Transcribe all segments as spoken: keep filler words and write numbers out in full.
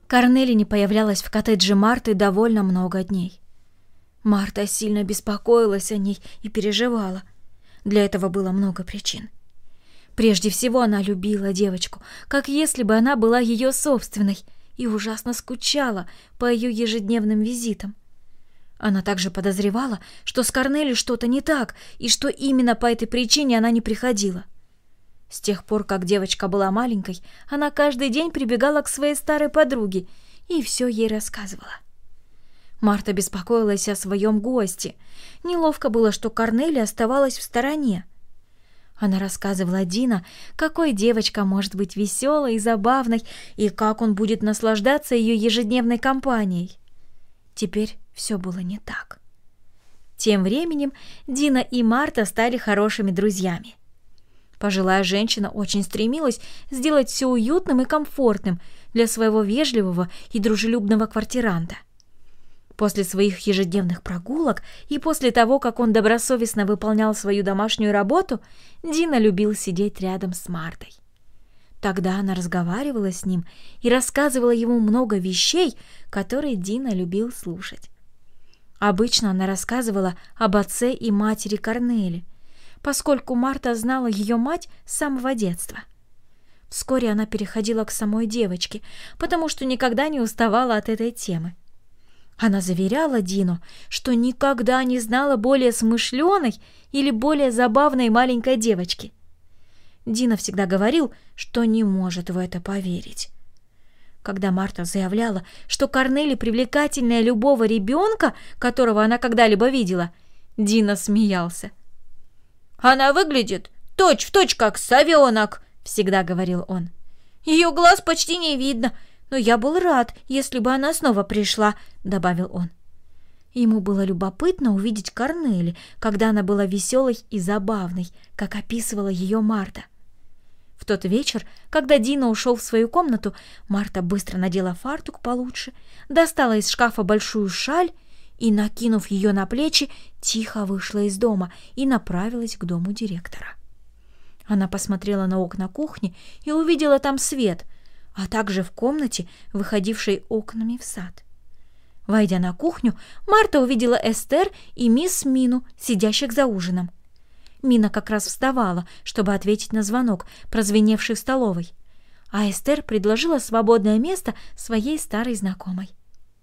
Корнели не появлялась в коттедже Марты довольно много дней. Марта сильно беспокоилась о ней и переживала. Для этого было много причин. Прежде всего, она любила девочку, как если бы она была ее собственной, и ужасно скучала по ее ежедневным визитам. Она также подозревала, что с Корнели что-то не так, и что именно по этой причине она не приходила. С тех пор, как девочка была маленькой, она каждый день прибегала к своей старой подруге и все ей рассказывала. Марта беспокоилась о своем госте. Неловко было, что Корнели оставалась в стороне. Она рассказывала Дина, какой девочка может быть веселой и забавной, и как он будет наслаждаться ее ежедневной компанией. Теперь все было не так. Тем временем Дина и Марта стали хорошими друзьями. Пожилая женщина очень стремилась сделать все уютным и комфортным для своего вежливого и дружелюбного квартиранта. После своих ежедневных прогулок и после того, как он добросовестно выполнял свою домашнюю работу, Дина любил сидеть рядом с Мартой. Тогда она разговаривала с ним и рассказывала ему много вещей, которые Дина любил слушать. Обычно она рассказывала об отце и матери Корнели, поскольку Марта знала ее мать с самого детства. Вскоре она переходила к самой девочке, потому что никогда не уставала от этой темы. Она заверяла Дину, что никогда не знала более смышленой или более забавной маленькой девочки. Дина всегда говорил, что не может в это поверить. Когда Марта заявляла, что Корнели привлекательнее любого ребенка, которого она когда-либо видела, Дина смеялся. «Она выглядит точь-в-точь как совенок», — всегда говорил он. «Ее глаз почти не видно, но я был рад, если бы она снова пришла», — добавил он. Ему было любопытно увидеть Корнели, когда она была веселой и забавной, как описывала ее Марта. В тот вечер, когда Дина ушел в свою комнату, Марта быстро надела фартук получше, достала из шкафа большую шаль и, накинув ее на плечи, тихо вышла из дома и направилась к дому директора. Она посмотрела на окна кухни и увидела там свет, а также в комнате, выходившей окнами в сад. Войдя на кухню, Марта увидела Эстер и мисс Мину, сидящих за ужином. Мина как раз вставала, чтобы ответить на звонок, прозвеневший в столовой, а Эстер предложила свободное место своей старой знакомой.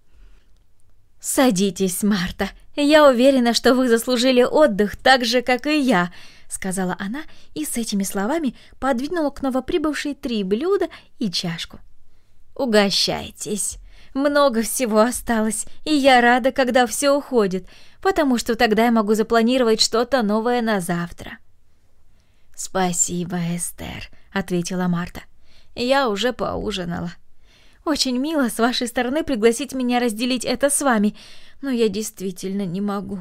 «Садитесь, Марта. Я уверена, что вы заслужили отдых так же, как и я», — сказала она и с этими словами подвинула к новоприбывшей три блюда и чашку. «Угощайтесь. Много всего осталось, и я рада, когда все уходит, потому что тогда я могу запланировать что-то новое на завтра». «Спасибо, Эстер», — ответила Марта. «Я уже поужинала. Очень мило с вашей стороны пригласить меня разделить это с вами, но я действительно не могу».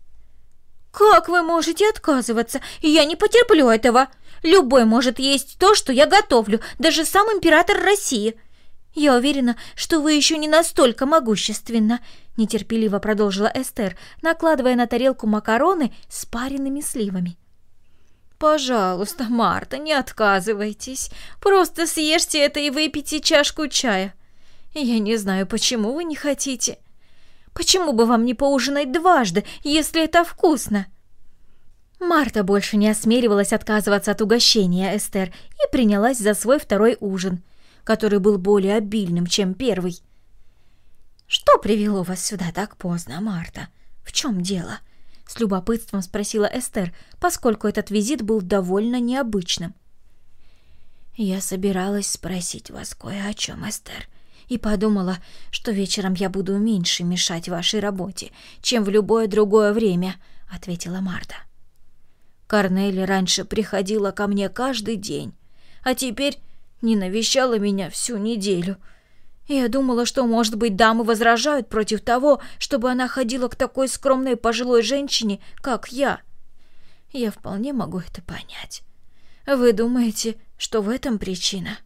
«Как вы можете отказываться? Я не потерплю этого. Любой может есть то, что я готовлю, даже сам император России. Я уверена, что вы еще не настолько могущественна», — нетерпеливо продолжила Эстер, накладывая на тарелку макароны с пареными сливами. «Пожалуйста, Марта, не отказывайтесь. Просто съешьте это и выпейте чашку чая. Я не знаю, почему вы не хотите. Почему бы вам не поужинать дважды, если это вкусно?» Марта больше не осмеливалась отказываться от угощения Эстер и принялась за свой второй ужин, который был более обильным, чем первый. «Что привело вас сюда так поздно, Марта? В чем дело?» — с любопытством спросила Эстер, поскольку этот визит был довольно необычным. «Я собиралась спросить вас кое о чем, Эстер, и подумала, что вечером я буду меньше мешать вашей работе, чем в любое другое время», — ответила Марта. «Корнели раньше приходила ко мне каждый день, а теперь не навещала меня всю неделю. Я думала, что, может быть, дамы возражают против того, чтобы она ходила к такой скромной пожилой женщине, как я. Я вполне могу это понять. Вы думаете, что в этом причина?»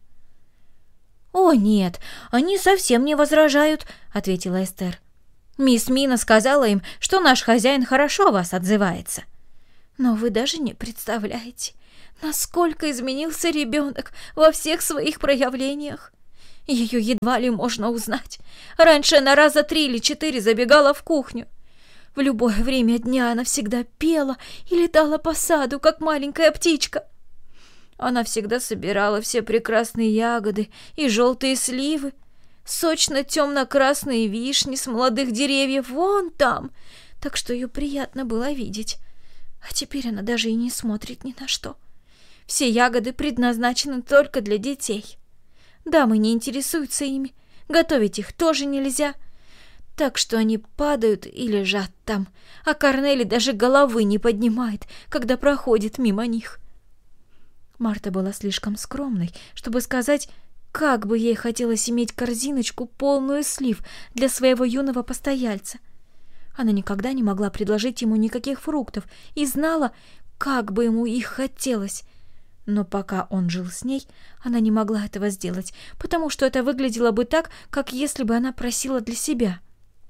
«О, нет, они совсем не возражают», — ответила Эстер. «Мисс Мина сказала им, что наш хозяин хорошо о вас отзывается. Но вы даже не представляете, насколько изменился ребенок во всех своих проявлениях. Ее едва ли можно узнать. Раньше она раза три или четыре забегала в кухню. В любое время дня она всегда пела и летала по саду, как маленькая птичка. Она всегда собирала все прекрасные ягоды и желтые сливы, сочно-темно-красные вишни с молодых деревьев вон там, так что ее приятно было видеть. А теперь она даже и не смотрит ни на что. Все ягоды предназначены только для детей. Дамы не интересуются ими, готовить их тоже нельзя, так что они падают и лежат там, а Корнели даже головы не поднимает, когда проходит мимо них. Марта была слишком скромной, чтобы сказать, как бы ей хотелось иметь корзиночку, полную слив, для своего юного постояльца. Она никогда не могла предложить ему никаких фруктов и знала, как бы ему их хотелось. Но пока он жил с ней, она не могла этого сделать, потому что это выглядело бы так, как если бы она просила для себя.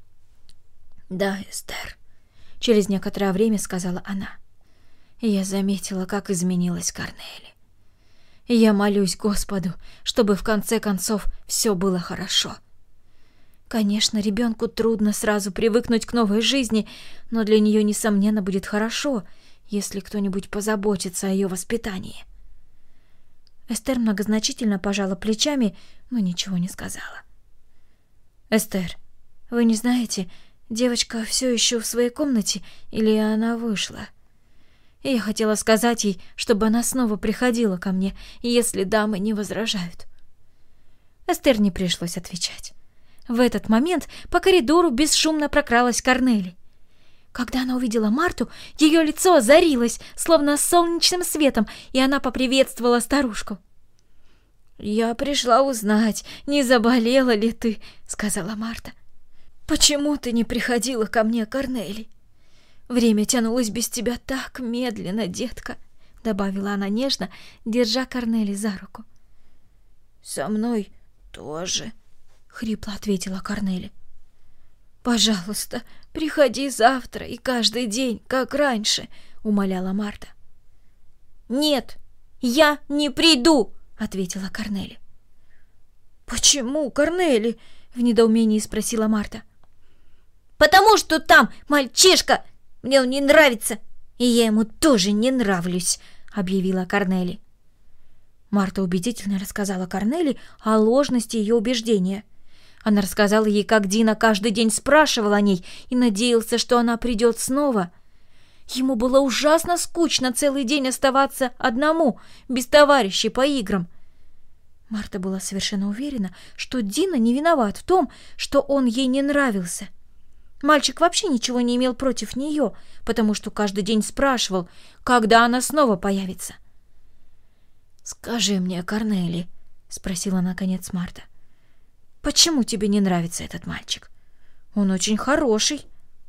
«Да, Эстер», — через некоторое время сказала она. «Я заметила, как изменилась Корнели. Я молюсь Господу, чтобы в конце концов все было хорошо. Конечно, ребенку трудно сразу привыкнуть к новой жизни, но для нее, несомненно, будет хорошо, если кто-нибудь позаботится о ее воспитании». Эстер многозначительно пожала плечами, но ничего не сказала. «Эстер, вы не знаете, девочка все еще в своей комнате или она вышла? И я хотела сказать ей, чтобы она снова приходила ко мне, если дамы не возражают». Эстер не пришлось отвечать. В этот момент по коридору бесшумно прокралась Корнели. Когда она увидела Марту, ее лицо озарилось, словно солнечным светом, и она поприветствовала старушку. «Я пришла узнать, не заболела ли ты», — сказала Марта. «Почему ты не приходила ко мне, Корнели? Время тянулось без тебя так медленно, детка», — добавила она нежно, держа Корнели за руку. «Со мной тоже», — хрипло ответила Корнели. «Пожалуйста, приходи завтра и каждый день, как раньше», — умоляла Марта. «Нет, я не приду», — ответила Корнели. «Почему, Корнели?» — в недоумении спросила Марта. «Потому что там мальчишка, мне он не нравится, и я ему тоже не нравлюсь», — объявила Корнели. Марта убедительно рассказала Корнели о ложности ее убеждения. Она рассказала ей, как Дина каждый день спрашивал о ней и надеялся, что она придет снова. Ему было ужасно скучно целый день оставаться одному, без товарищей по играм. Марта была совершенно уверена, что Дина не виноват в том, что он ей не нравился. Мальчик вообще ничего не имел против нее, потому что каждый день спрашивал, когда она снова появится. «Скажи мне, Корнели», — спросила наконец Марта, — «почему тебе не нравится этот мальчик? Он очень хороший».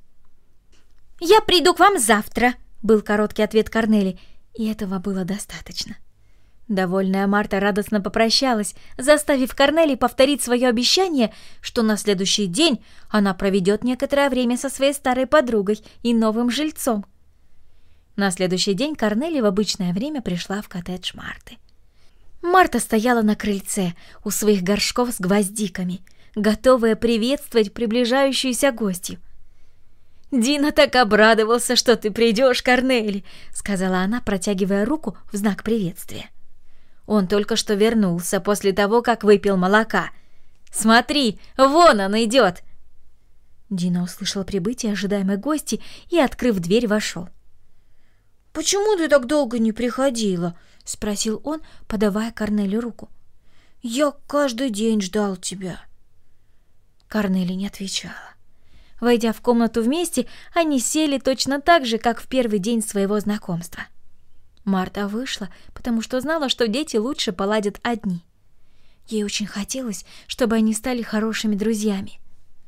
«Я приду к вам завтра», — был короткий ответ Корнели, и этого было достаточно. Довольная Марта радостно попрощалась, заставив Корнели повторить свое обещание, что на следующий день она проведет некоторое время со своей старой подругой и новым жильцом. На следующий день Корнели в обычное время пришла в коттедж Марты. Марта стояла на крыльце у своих горшков с гвоздиками, готовая приветствовать приближающуюся гостью. «Дина так обрадовался, что ты придешь, Корнели», — сказала она, протягивая руку в знак приветствия. «Он только что вернулся после того, как выпил молока. Смотри, вон он идет!» Дина услышал прибытие ожидаемой гости и, открыв дверь, вошел. «Почему ты так долго не приходила?» — спросил он, подавая Корнели руку. «Я каждый день ждал тебя». Корнели не отвечала. Войдя в комнату вместе, они сели точно так же, как в первый день своего знакомства. Марта вышла, потому что знала, что дети лучше поладят одни. Ей очень хотелось, чтобы они стали хорошими друзьями.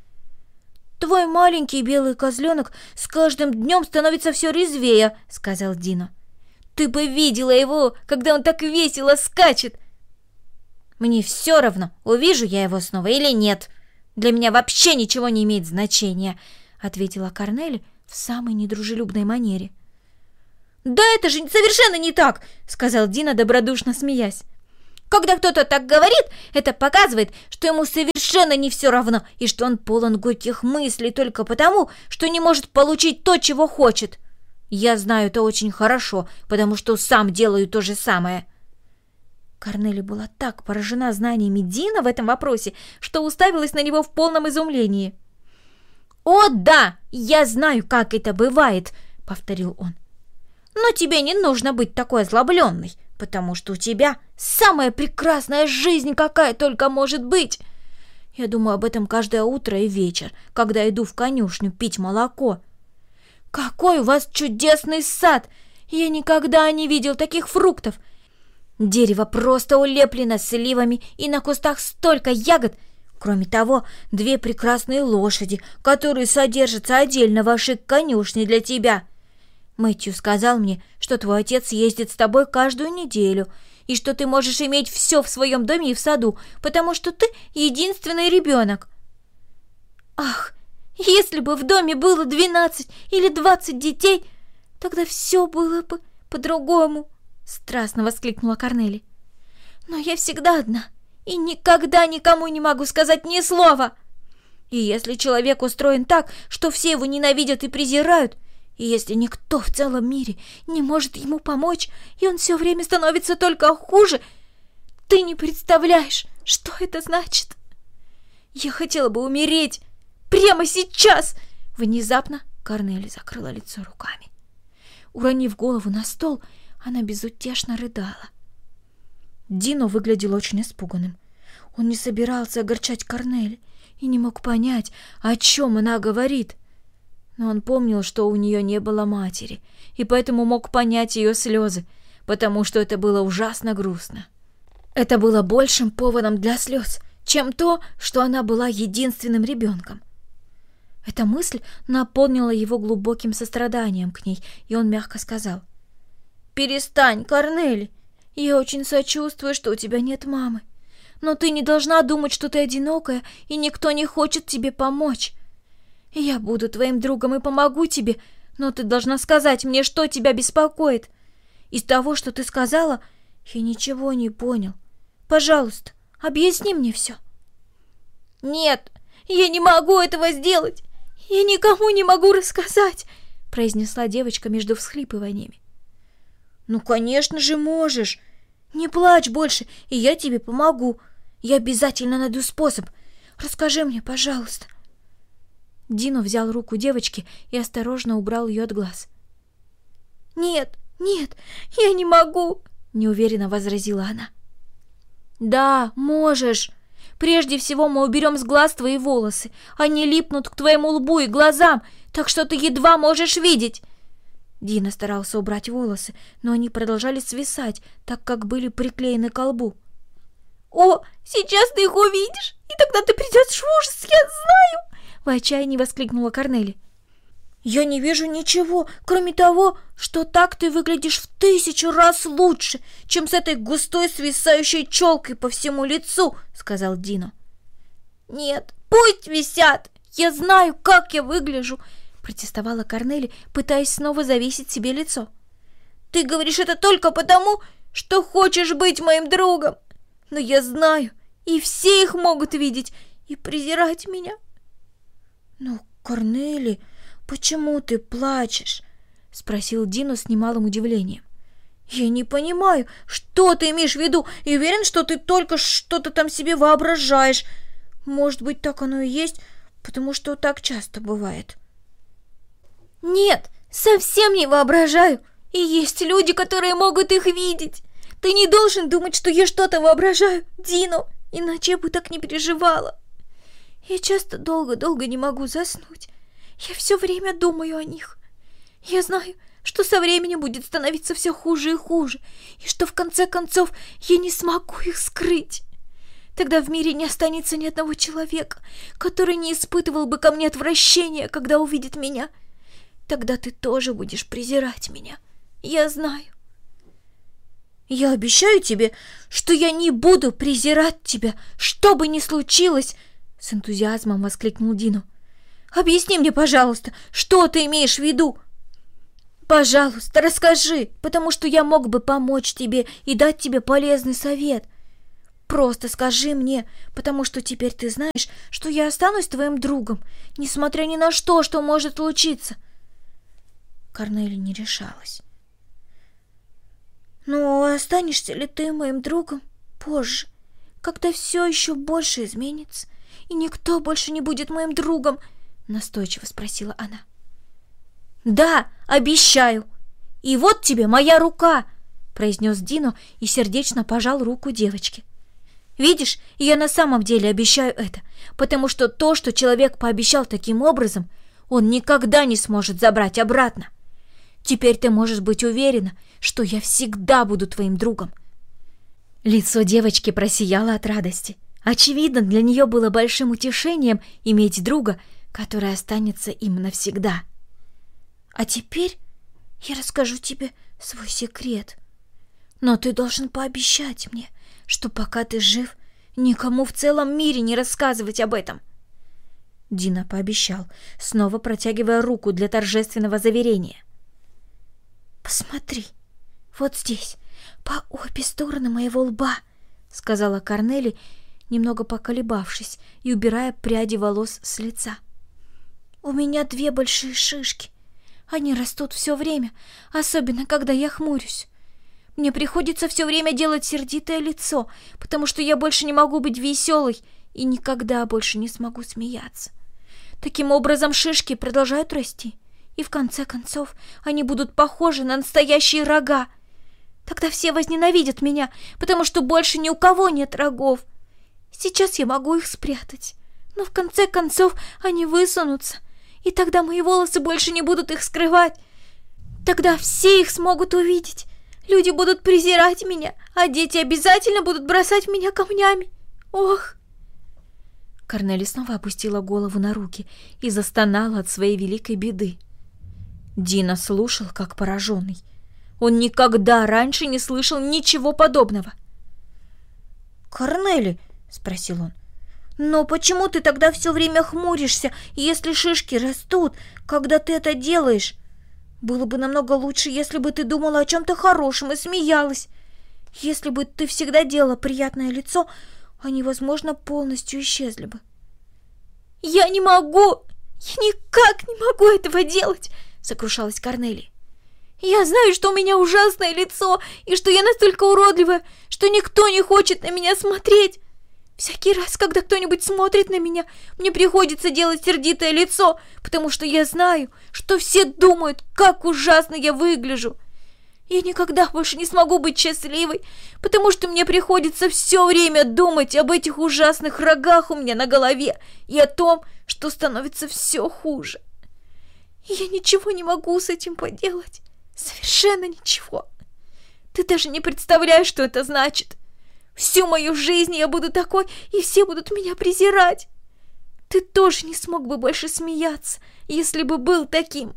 «Твой маленький белый козленок с каждым днем становится все резвее», — сказал Дина. «Ты бы видела его, когда он так весело скачет!» «Мне все равно, увижу я его снова или нет. Для меня вообще ничего не имеет значения», — ответила Корнели в самой недружелюбной манере. «Да это же совершенно не так!» — сказал Дина, добродушно смеясь. Когда кто-то так говорит, это показывает, что ему совершенно не все равно, и что он полон горьких мыслей только потому, что не может получить то, чего хочет. Я знаю это очень хорошо, потому что сам делаю то же самое». Корнели была так поражена знаниями Дина в этом вопросе, что уставилась на него в полном изумлении. «О, да, я знаю, как это бывает», — повторил он. «Но тебе не нужно быть такой озлобленной, потому что у тебя самая прекрасная жизнь, какая только может быть. Я думаю об этом каждое утро и вечер, когда иду в конюшню пить молоко. Какой у вас чудесный сад! Я никогда не видел таких фруктов. Дерево просто улеплено сливами, и на кустах столько ягод. Кроме того, две прекрасные лошади, которые содержатся отдельно в вашей конюшне для тебя. Мэтью сказал мне, что твой отец ездит с тобой каждую неделю, и что ты можешь иметь все в своем доме и в саду, потому что ты единственный ребенок. Ах, если бы в доме было двенадцать или двадцать детей, тогда все было бы по-другому», — страстно воскликнула Корнели. «Но я всегда одна и никогда никому не могу сказать ни слова. И если человек устроен так, что все его ненавидят и презирают, и если никто в целом мире не может ему помочь, и он все время становится только хуже, ты не представляешь, что это значит. Я хотела бы умереть прямо сейчас!» Внезапно Корнели закрыла лицо руками. Уронив голову на стол, она безутешно рыдала. Дино выглядел очень испуганным. Он не собирался огорчать Корнели и не мог понять, о чем она говорит. Но он помнил, что у нее не было матери, и поэтому мог понять ее слезы, потому что это было ужасно грустно. Это было большим поводом для слез, чем то, что она была единственным ребенком. Эта мысль наполнила его глубоким состраданием к ней, и он мягко сказал: «Перестань, Корнели. Я очень сочувствую, что у тебя нет мамы. Но ты не должна думать, что ты одинокая, и никто не хочет тебе помочь. Я буду твоим другом и помогу тебе, но ты должна сказать мне, что тебя беспокоит. Из того, что ты сказала, я ничего не понял. Пожалуйста, объясни мне все». «Нет, я не могу этого сделать. Я никому не могу рассказать», — произнесла девочка между всхлипываниями. «Ну, конечно же, можешь. Не плачь больше, и я тебе помогу. Я обязательно найду способ. Расскажи мне, пожалуйста». Дино взял руку девочки и осторожно убрал ее от глаз. «Нет, нет, я не могу», — неуверенно возразила она. «Да, можешь. Прежде всего мы уберем с глаз твои волосы. Они липнут к твоему лбу и глазам, так что ты едва можешь видеть». Дино старался убрать волосы, но они продолжали свисать, так как были приклеены к лбу. «О, сейчас ты их увидишь, и тогда ты придешь в ужас, я знаю!» — в отчаянии воскликнула Корнели. «Я не вижу ничего, кроме того, что так ты выглядишь в тысячу раз лучше, чем с этой густой свисающей челкой по всему лицу», — сказал Дино. «Нет, пусть висят, я знаю, как я выгляжу», — протестовала Корнели, пытаясь снова завесить себе лицо. «Ты говоришь это только потому, что хочешь быть моим другом. Но я знаю, и все их могут видеть и презирать меня». «Ну, Корнели, почему ты плачешь?» — спросил Дино с немалым удивлением. «Я не понимаю, что ты имеешь в виду, и уверен, что ты только что-то там себе воображаешь. Может быть, так оно и есть, потому что так часто бывает». «Нет, совсем не воображаю. И есть люди, которые могут их видеть. Ты не должен думать, что я что-то воображаю, Дино, иначе я бы так не переживала. Я часто долго-долго не могу заснуть. Я все время думаю о них. Я знаю, что со временем будет становиться все хуже и хуже, и что в конце концов я не смогу их скрыть. Тогда в мире не останется ни одного человека, который не испытывал бы ко мне отвращения, когда увидит меня. Тогда ты тоже будешь презирать меня. Я знаю. Я обещаю тебе, что я не буду презирать тебя, что бы ни случилось, с энтузиазмом воскликнул Дино. Объясни мне, пожалуйста, что ты имеешь в виду? Пожалуйста, расскажи, потому что я мог бы помочь тебе и дать тебе полезный совет. просто скажи мне, потому что теперь ты знаешь, что я останусь твоим другом, несмотря ни на что, что может случиться. Корнелия не решалась. «Ну, останешься ли ты моим другом позже, когда все еще больше изменится, и никто больше не будет моим другом?» — настойчиво спросила она. «Да, обещаю. И вот тебе моя рука!» — произнес Дино и сердечно пожал руку девочки. «Видишь, я на самом деле обещаю это, потому что то, что человек пообещал таким образом, он никогда не сможет забрать обратно. Теперь ты можешь быть уверена, что я всегда буду твоим другом». Лицо девочки просияло от радости. Очевидно, для нее было большим утешением иметь друга, который останется им навсегда. «А теперь я расскажу тебе свой секрет. Но ты должен пообещать мне, что пока ты жив, никому в целом мире не рассказывать об этом». Дино пообещал, снова протягивая руку для торжественного заверения. «Посмотри, вот здесь, по обе стороны моего лба», — сказала Корнелия, немного поколебавшись и убирая пряди волос с лица. «У меня две большие шишки. Они растут все время, особенно когда я хмурюсь. Мне приходится все время делать сердитое лицо, потому что я больше не могу быть веселой и никогда больше не смогу смеяться. Таким образом, шишки продолжают расти, и в конце концов они будут похожи на настоящие рога. Тогда все возненавидят меня, потому что больше ни у кого нет рогов. Сейчас я могу их спрятать, но в конце концов они высунутся, и тогда мои волосы больше не будут их скрывать. Тогда все их смогут увидеть. Люди будут презирать меня, а дети обязательно будут бросать в меня камнями. Ох!» Корнелия снова опустила голову на руки и застонала от своей великой беды. Дино слушал, как пораженный. Он никогда раньше не слышал ничего подобного. «Корнелия», — спросил он, — «но почему ты тогда все время хмуришься, если шишки растут, когда ты это делаешь? Было бы намного лучше, если бы ты думала о чем-то хорошем и смеялась. Если бы ты всегда делала приятное лицо, они, возможно, полностью исчезли бы». «Я не могу! Я никак не могу этого делать!» — сокрушалась Корнелия. «Я знаю, что у меня ужасное лицо, и что я настолько уродливая, что никто не хочет на меня смотреть. Всякий раз, когда кто-нибудь смотрит на меня, мне приходится делать сердитое лицо, потому что я знаю, что все думают, как ужасно я выгляжу. Я никогда больше не смогу быть счастливой, потому что мне приходится все время думать об этих ужасных рогах у меня на голове и о том, что становится все хуже. И я ничего не могу с этим поделать. Совершенно ничего. Ты даже не представляешь, что это значит. Всю мою жизнь я буду такой, и все будут меня презирать. Ты тоже не смог бы больше смеяться, если бы был таким.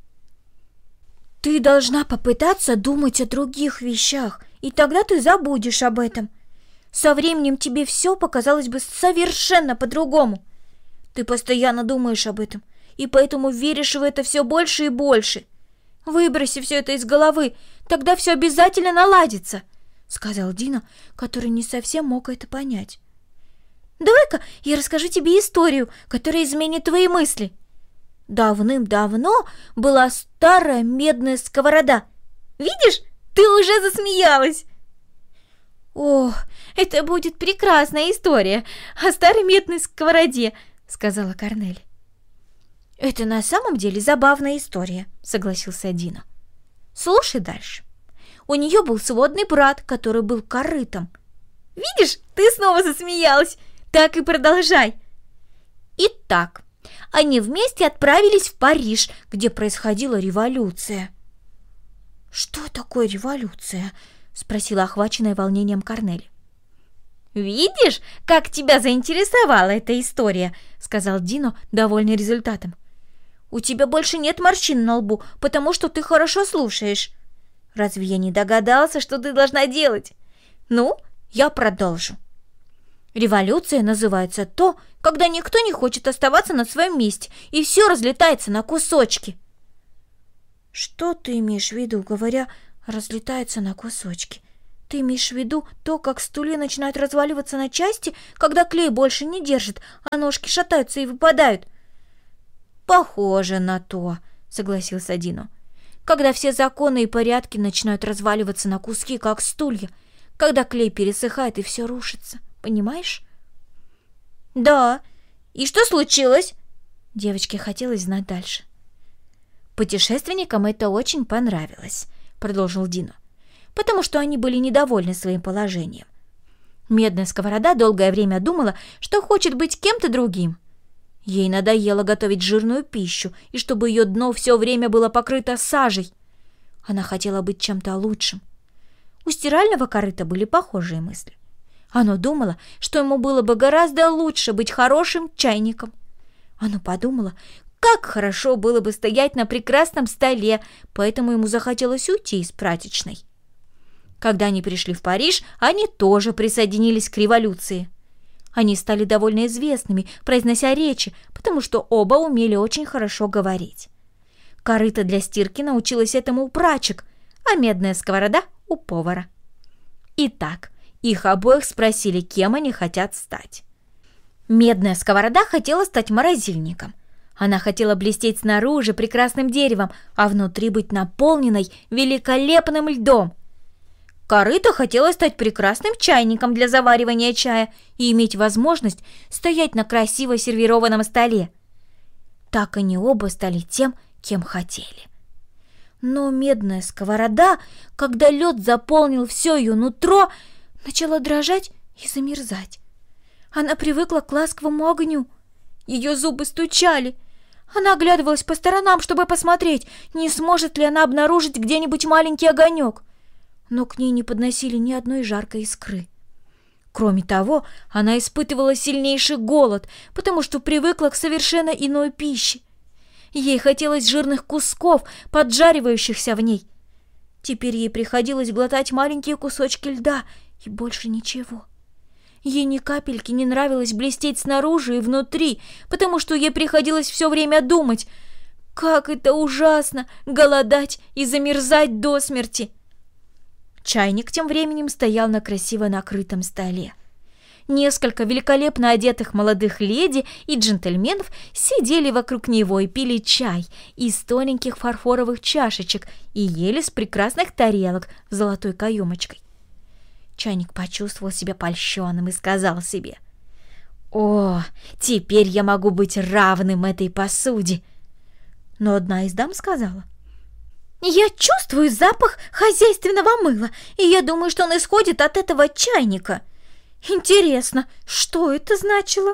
Ты должна попытаться думать о других вещах, и тогда ты забудешь об этом. Со временем тебе все показалось бы совершенно по-другому. Ты постоянно думаешь об этом, и поэтому веришь в это все больше и больше. Выброси все это из головы, тогда все обязательно наладится», — сказал Дино, который не совсем мог это понять. «Давай-ка я расскажу тебе историю, которая изменит твои мысли. Давным-давно была старая медная сковорода. Видишь, ты уже засмеялась!» «О, это будет прекрасная история о старой медной сковороде», — сказала Корнелия. «Это на самом деле забавная история», — согласился Дино. «Слушай дальше. У нее был сводный брат, который был корытом». «Видишь, ты снова засмеялась. Так и продолжай». «Итак, они вместе отправились в Париж, где происходила революция». «Что такое революция?» — спросила охваченная волнением Корнелия. «Видишь, как тебя заинтересовала эта история», — сказал Дино, довольный результатом. «У тебя больше нет морщин на лбу, потому что ты хорошо слушаешь. Разве я не догадался, что ты должна делать? Ну, я продолжу. Революция называется то, когда никто не хочет оставаться на своем месте, и все разлетается на кусочки». «Что ты имеешь в виду, говоря, разлетается на кусочки?» Ты имеешь в виду то, как стулья начинают разваливаться на части, когда клей больше не держит, а ножки шатаются и выпадают? Похоже на то, согласился Дино. Когда все законы и порядки начинают разваливаться на куски, как стулья, когда клей пересыхает и все рушится, понимаешь? Да. И что случилось? Девочке хотелось знать дальше. Путешественникам это очень понравилось, продолжил Дино, потому что они были недовольны своим положением. Медная сковорода долгое время думала, что хочет быть кем-то другим. Ей надоело готовить жирную пищу, и чтобы ее дно все время было покрыто сажей. Она хотела быть чем-то лучшим. У стирального корыта были похожие мысли. Оно думало, что ему было бы гораздо лучше быть хорошим чайником. Оно подумало, как хорошо было бы стоять на прекрасном столе, поэтому ему захотелось уйти из прачечной. Когда они пришли в Париж, они тоже присоединились к революции. Они стали довольно известными, произнося речи, потому что оба умели очень хорошо говорить. Корыто для стирки научилась этому у прачек, а медная сковорода — у повара. Итак, их обоих спросили, кем они хотят стать. Медная сковорода хотела стать морозильником. Она хотела блестеть снаружи прекрасным деревом, а внутри быть наполненной великолепным льдом. Корыто хотела стать прекрасным чайником для заваривания чая и иметь возможность стоять на красиво сервированном столе. Так они оба стали тем, кем хотели. Но медная сковорода, когда лед заполнил все ее нутро, начала дрожать и замерзать. Она привыкла к ласковому огню. Ее зубы стучали. Она оглядывалась по сторонам, чтобы посмотреть, не сможет ли она обнаружить где-нибудь маленький огонек. Но к ней не подносили ни одной жаркой искры. Кроме того, она испытывала сильнейший голод, потому что привыкла к совершенно иной пище. Ей хотелось жирных кусков, поджаривающихся в ней. Теперь ей приходилось глотать маленькие кусочки льда и больше ничего. Ей ни капельки не нравилось блестеть снаружи и внутри, потому что ей приходилось все время думать, как это ужасно — голодать и замерзать до смерти. Чайник тем временем стоял на красиво накрытом столе. Несколько великолепно одетых молодых леди и джентльменов сидели вокруг него и пили чай из тоненьких фарфоровых чашечек и ели с прекрасных тарелок с золотой каемочкой. Чайник почувствовал себя польщенным и сказал себе: «О, теперь я могу быть равным этой посуде!» Но одна из дам сказала: «Я чувствую запах хозяйственного мыла, и я думаю, что он исходит от этого чайника. Интересно, что это значило?»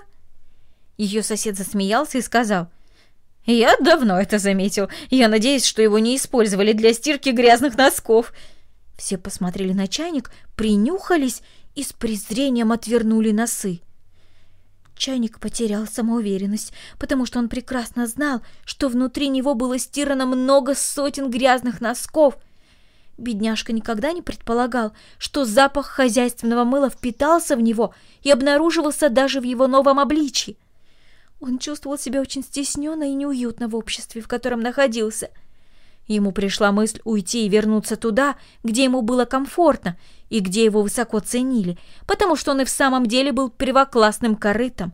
Ее сосед засмеялся и сказал: «Я давно это заметил. Я надеюсь, что его не использовали для стирки грязных носков». Все посмотрели на чайник, принюхались и с презрением отвернули носы. Чайник потерял самоуверенность, потому что он прекрасно знал, что внутри него было стирано много сотен грязных носков. Бедняжка никогда не предполагал, что запах хозяйственного мыла впитался в него и обнаруживался даже в его новом обличье. Он чувствовал себя очень стесненно и неуютно в обществе, в котором находился. Ему пришла мысль уйти и вернуться туда, где ему было комфортно и где его высоко ценили, потому что он и в самом деле был первоклассным корытом.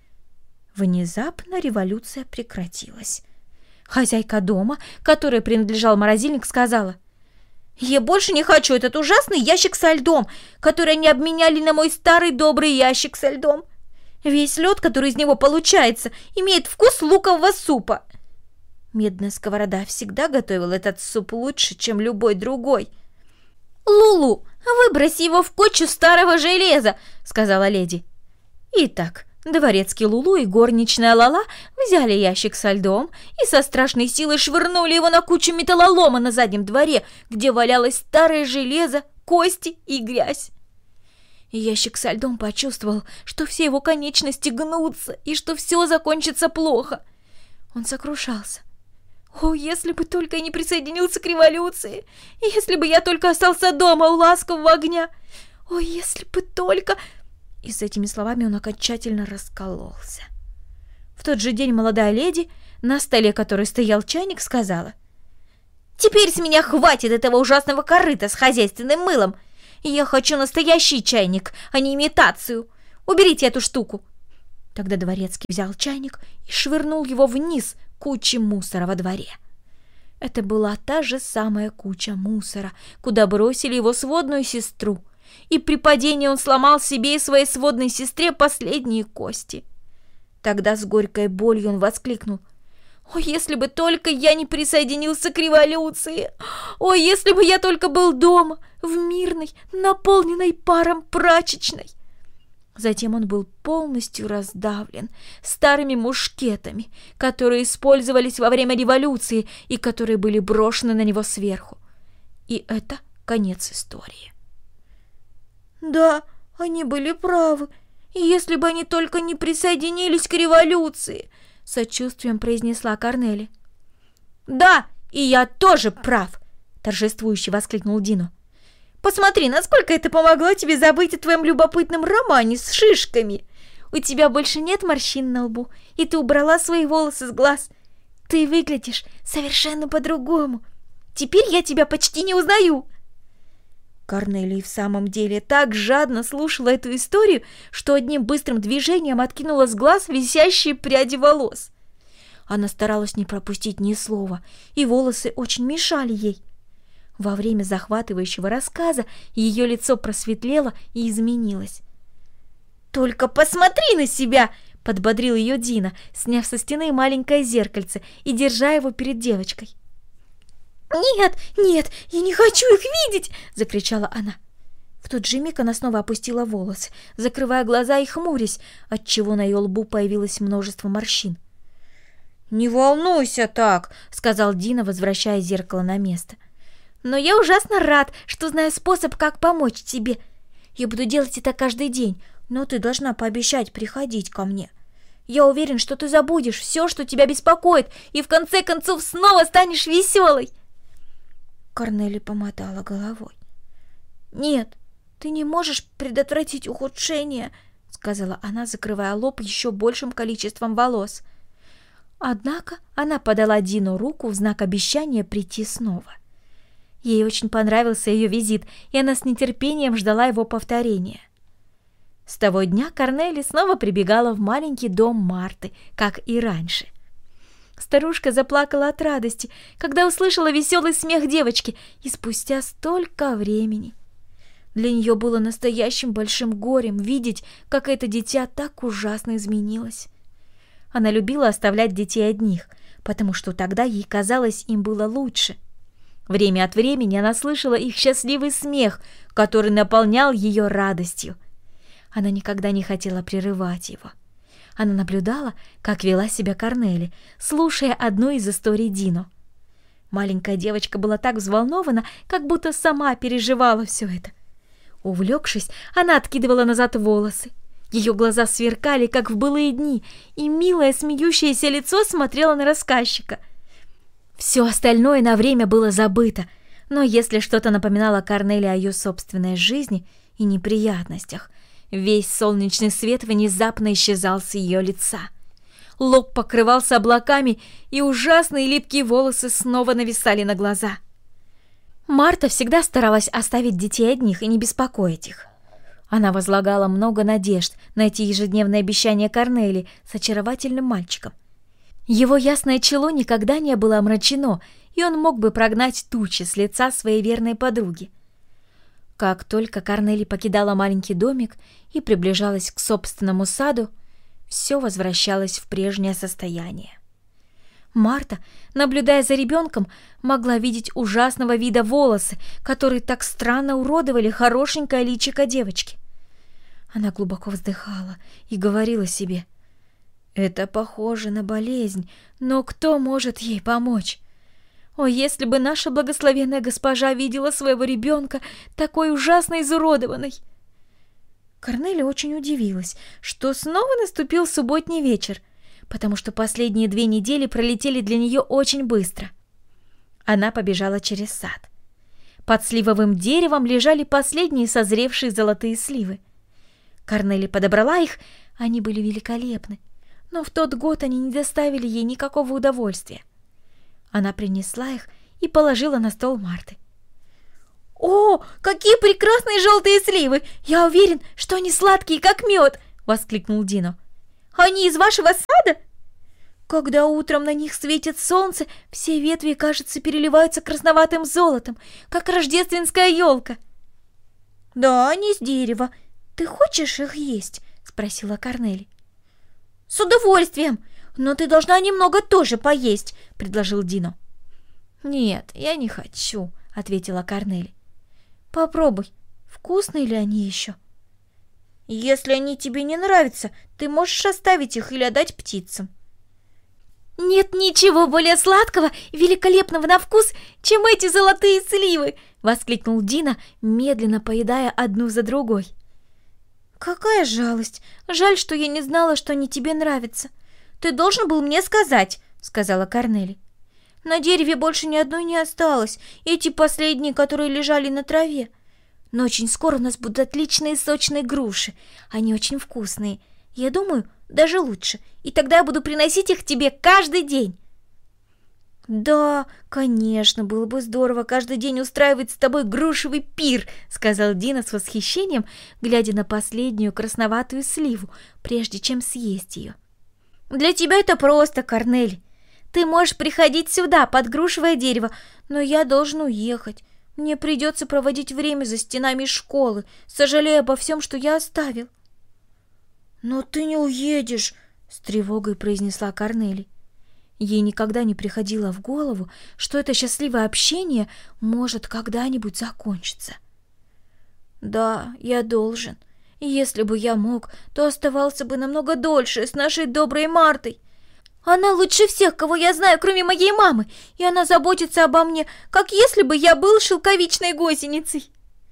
Внезапно революция прекратилась. Хозяйка дома, которой принадлежал морозильник, сказала: «Я больше не хочу этот ужасный ящик со льдом, который они обменяли на мой старый добрый ящик со льдом. Весь лед, который из него получается, имеет вкус лукового супа». Медная сковорода всегда готовила этот суп лучше, чем любой другой. «Лулу, выброси его в кучу старого железа», — сказала леди. Итак, дворецкий Лулу и горничная Лала взяли ящик со льдом и со страшной силой швырнули его на кучу металлолома на заднем дворе, где валялось старое железо, кости и грязь. И ящик со льдом почувствовал, что все его конечности гнутся и что все закончится плохо. Он сокрушался. «О, если бы только я не присоединился к революции! Если бы я только остался дома у ласкового огня! О, если бы только...» И с этими словами он окончательно раскололся. В тот же день молодая леди, на столе которой стоял чайник, сказала: «Теперь с меня хватит этого ужасного корыта с хозяйственным мылом! Я хочу настоящий чайник, а не имитацию. Уберите эту штуку!» Тогда дворецкий взял чайник и швырнул его вниз кучей мусора во дворе. Это была та же самая куча мусора, куда бросили его сводную сестру, и при падении он сломал себе и своей сводной сестре последние кости. Тогда с горькой болью он воскликнул: «О, если бы только я не присоединился к революции! О, если бы я только был дома, в мирной, наполненной паром прачечной!» Затем он был полностью раздавлен старыми мушкетами, которые использовались во время революции и которые были брошены на него сверху. И это конец истории. «Да, они были правы. И если бы они только не присоединились к революции», — сочувствием произнесла Корнели. «Да, и я тоже прав», — торжествующе воскликнул Дино. «Посмотри, насколько это помогло тебе забыть о твоем любопытном романе с шишками. У тебя больше нет морщин на лбу, и ты убрала свои волосы с глаз. Ты выглядишь совершенно по-другому. Теперь я тебя почти не узнаю». Корнелия в самом деле так жадно слушала эту историю, что одним быстрым движением откинула с глаз висящие пряди волос. Она старалась не пропустить ни слова, и волосы очень мешали ей. Во время захватывающего рассказа ее лицо просветлело и изменилось. «Только посмотри на себя!» — подбодрил ее Дино, сняв со стены маленькое зеркальце и держа его перед девочкой. «Нет, нет, я не хочу их видеть!» — закричала она. В тот же миг она снова опустила волосы, закрывая глаза и хмурясь, отчего на ее лбу появилось множество морщин. «Не волнуйся так!» — сказал Дино, возвращая зеркало на место. «Но я ужасно рад, что знаю способ, как помочь тебе. Я буду делать это каждый день, но ты должна пообещать приходить ко мне. Я уверен, что ты забудешь все, что тебя беспокоит, и в конце концов снова станешь веселой». Корнели помотала головой. «Нет, ты не можешь предотвратить ухудшение», — сказала она, закрывая лоб еще большим количеством волос. Однако она подала Дину руку в знак обещания прийти снова. Ей очень понравился ее визит, и она с нетерпением ждала его повторения. С того дня Корнели снова прибегала в маленький дом Марты, как и раньше. Старушка заплакала от радости, когда услышала веселый смех девочки, и спустя столько времени. Для нее было настоящим большим горем видеть, как это дитя так ужасно изменилось. Она любила оставлять детей одних, потому что тогда ей казалось, им было лучше. Время от времени она слышала их счастливый смех, который наполнял ее радостью. Она никогда не хотела прерывать его. Она наблюдала, как вела себя Корнели, слушая одну из историй Дино. Маленькая девочка была так взволнована, как будто сама переживала все это. Увлекшись, она откидывала назад волосы. Ее глаза сверкали, как в былые дни, и милое смеющееся лицо смотрело на рассказчика. Все остальное на время было забыто, но если что-то напоминало Корнели о ее собственной жизни и неприятностях, весь солнечный свет внезапно исчезал с ее лица. Лоб покрывался облаками, и ужасные липкие волосы снова нависали на глаза. Марта всегда старалась оставить детей одних и не беспокоить их. Она возлагала много надежд на эти ежедневные обещания Корнели с очаровательным мальчиком. Его ясное чело никогда не было омрачено, и он мог бы прогнать тучи с лица своей верной подруги. Как только Корнели покидала маленький домик и приближалась к собственному саду, все возвращалось в прежнее состояние. Марта, наблюдая за ребенком, могла видеть ужасного вида волосы, которые так странно уродовали хорошенькое личико девочки. Она глубоко вздыхала и говорила себе: «Это похоже на болезнь, но кто может ей помочь? О, если бы наша благословенная госпожа видела своего ребенка такой ужасно изуродованной!» Корнели очень удивилась, что снова наступил субботний вечер, потому что последние две недели пролетели для нее очень быстро. Она побежала через сад. Под сливовым деревом лежали последние созревшие золотые сливы. Корнели подобрала их, они были великолепны, но в тот год они не доставили ей никакого удовольствия. Она принесла их и положила на стол Марты. «О, какие прекрасные желтые сливы! Я уверен, что они сладкие, как мед!» — воскликнул Дино. «Они из вашего сада?» Когда утром на них светит солнце, все ветви, кажется, переливаются красноватым золотом, как рождественская елка. «Да, они из дерева. Ты хочешь их есть?» — спросила Корнели. «С удовольствием, но ты должна немного тоже поесть», — предложил Дино. «Нет, я не хочу», — ответила Корнели. «Попробуй, вкусные ли они еще?» «Если они тебе не нравятся, ты можешь оставить их или отдать птицам». «Нет ничего более сладкого и великолепного на вкус, чем эти золотые сливы!» — воскликнул Дино, медленно поедая одну за другой. «Какая жалость! Жаль, что я не знала, что они тебе нравятся. Ты должен был мне сказать», — сказала Корнели. «На дереве больше ни одной не осталось, эти последние, которые лежали на траве. Но очень скоро у нас будут отличные сочные груши. Они очень вкусные. Я думаю, даже лучше. И тогда я буду приносить их тебе каждый день». «Да, конечно, было бы здорово каждый день устраивать с тобой грушевый пир», — сказал Дино с восхищением, глядя на последнюю красноватую сливу, прежде чем съесть ее. «Для тебя это просто, Корнели. Ты можешь приходить сюда, под грушевое дерево, но я должен уехать. Мне придется проводить время за стенами школы, сожалея обо всем, что я оставил». «Но ты не уедешь», — с тревогой произнесла Корнели. Ей никогда не приходило в голову, что это счастливое общение может когда-нибудь закончиться. «Да, я должен. И если бы я мог, то оставался бы намного дольше с нашей доброй Мартой. Она лучше всех, кого я знаю, кроме моей мамы, и она заботится обо мне, как если бы я был шелковичной гусеницей».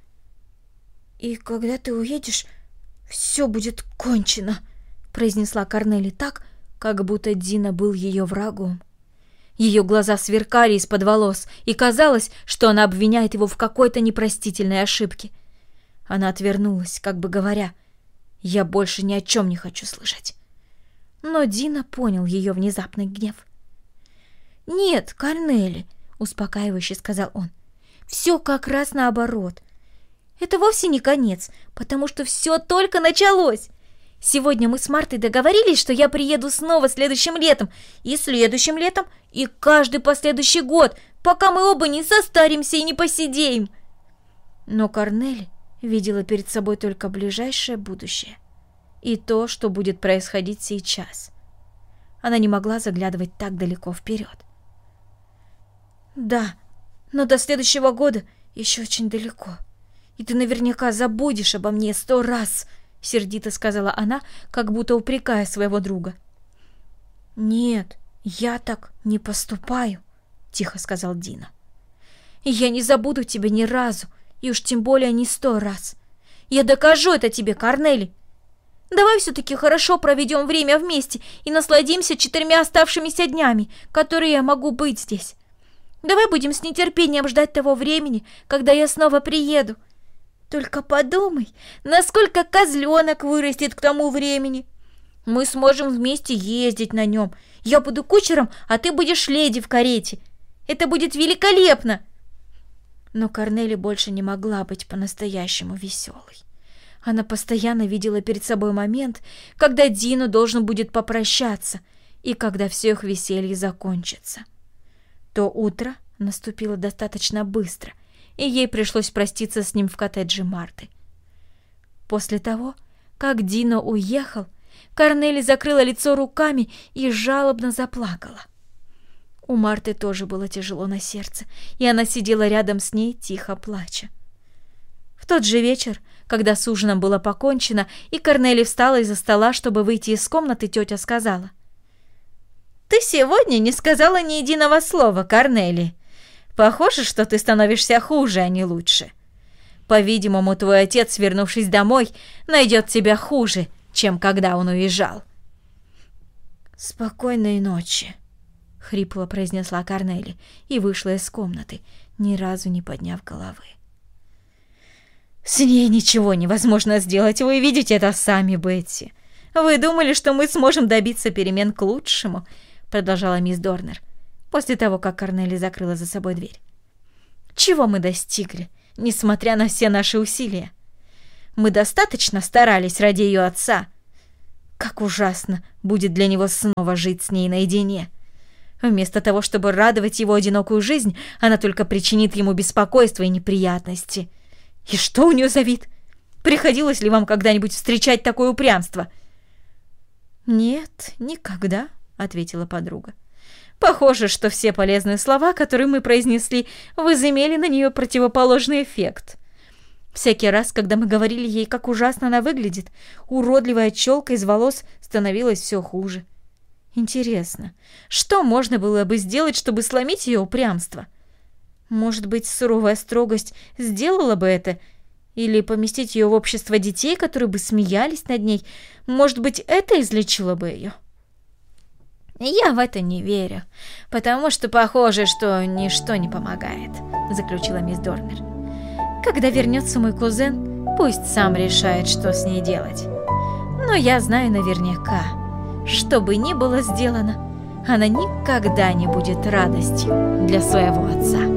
«И когда ты уедешь, все будет кончено», — произнесла Корнели так, как будто Дино был ее врагом. Ее глаза сверкали из-под волос, и казалось, что она обвиняет его в какой-то непростительной ошибке. Она отвернулась, как бы говоря: «Я больше ни о чем не хочу слышать». Но Дино понял ее внезапный гнев. «Нет, Корнели», — успокаивающе сказал он, — «все как раз наоборот. Это вовсе не конец, потому что все только началось. Сегодня мы с Мартой договорились, что я приеду снова следующим летом, и следующим летом, и каждый последующий год, пока мы оба не состаримся и не посидеем». Но Корнели видела перед собой только ближайшее будущее и то, что будет происходить сейчас. Она не могла заглядывать так далеко вперед. «Да, но до следующего года еще очень далеко, и ты наверняка забудешь обо мне сто раз», — сердито сказала она, как будто упрекая своего друга. «Нет, я так не поступаю», — тихо сказал Дино. «Я не забуду тебя ни разу, и уж тем более не сто раз. Я докажу это тебе, Корнели. Давай все-таки хорошо проведем время вместе и насладимся четырьмя оставшимися днями, которые я могу быть здесь. Давай будем с нетерпением ждать того времени, когда я снова приеду. Только подумай, насколько козленок вырастет к тому времени. Мы сможем вместе ездить на нем. Я буду кучером, а ты будешь леди в карете. Это будет великолепно!» Но Корнели больше не могла быть по-настоящему веселой. Она постоянно видела перед собой момент, когда Дино должен будет попрощаться и когда все их веселье закончится. То утро наступило достаточно быстро, и ей пришлось проститься с ним в коттедже Марты. После того, как Дино уехал, Корнели закрыла лицо руками и жалобно заплакала. У Марты тоже было тяжело на сердце, и она сидела рядом с ней, тихо плача. В тот же вечер, когда с ужином было покончено, и Корнели встала из-за стола, чтобы выйти из комнаты, тетя сказала: «Ты сегодня не сказала ни единого слова, Корнели. Похоже, что ты становишься хуже, а не лучше. По-видимому, твой отец, вернувшись домой, найдет тебя хуже, чем когда он уезжал». «Спокойной ночи», — хрипло произнесла Корнели и вышла из комнаты, ни разу не подняв головы. «С ней ничего невозможно сделать, вы видите это сами, Бетти. Вы думали, что мы сможем добиться перемен к лучшему?» — продолжала мисс Дорнер, после того, как Корнели закрыла за собой дверь. «Чего мы достигли? несмотря на все наши усилия. Мы достаточно старались ради ее отца. Как ужасно будет для него снова жить с ней наедине. Вместо того, чтобы радовать его одинокую жизнь, она только причинит ему беспокойство и неприятности. И что у нее за вид? Приходилось ли вам когда-нибудь встречать такое упрямство?» «Нет, никогда», — ответила подруга. «Похоже, что все полезные слова, которые мы произнесли, возымели на нее противоположный эффект. Всякий раз, когда мы говорили ей, как ужасно она выглядит, уродливая челка из волос становилась все хуже. Интересно, что можно было бы сделать, чтобы сломить ее упрямство? Может быть, суровая строгость сделала бы это? Или поместить ее в общество детей, которые бы смеялись над ней? Может быть, это излечило бы ее?» «Я в это не верю, потому что похоже, что ничто не помогает», — заключила мисс Дорнер. «Когда вернется мой кузен, пусть сам решает, что с ней делать. Но я знаю наверняка, что бы ни было сделано, она никогда не будет радостью для своего отца».